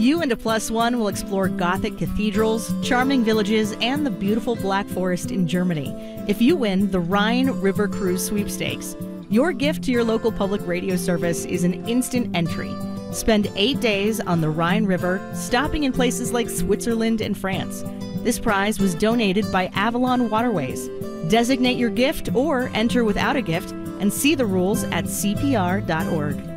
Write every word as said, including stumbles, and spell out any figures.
You and a plus one will explore Gothic cathedrals, charming villages, and the beautiful Black Forest in Germany if you win the Rhine River Cruise Sweepstakes. Your gift to your local public radio service is an instant entry. Spend eight days on the Rhine River, stopping in places like Switzerland and France. This prize was donated by Avalon Waterways. Designate your gift or enter without a gift and see the rules at C P R dot org.